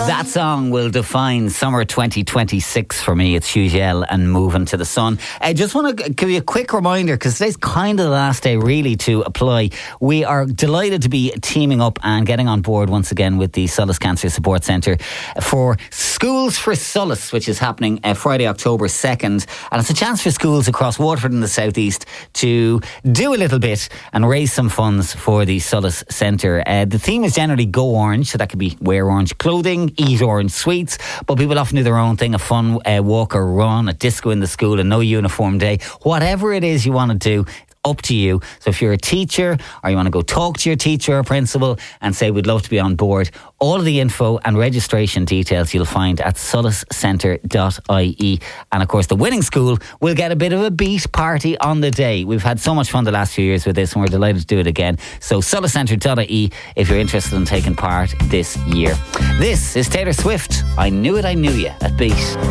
That song will define summer 2026 for me. It's Hugel and Moving to the Sun. I just want to give you a quick reminder, because today's kind of the last day really to apply. We are delighted to be teaming up and getting on board once again with the Solace Cancer Support Centre for Schools for Solace, which is happening Friday, October 2nd. And it's a chance for schools across Waterford and the South East to do a little bit and raise some funds for the Solace Centre. The theme is generally Go Orange, so that could be wear orange clothing, eat orange sweets, but people often do their own thing, a fun walk or run, a disco in the school, a no uniform day. Whatever it is you want to do, up to you. So if you're a teacher or you want to go talk to your teacher or principal and say we'd love to be on board, all of the info and registration details you'll find at solacecentre.ie. And of course the winning school will get a bit of a beat party on the day. We've had so much fun the last few years with this and we're delighted to do it again. So solacecentre.ie if you're interested in taking part this year. This is Taylor Swift, I Knew It, I Knew You at Beat.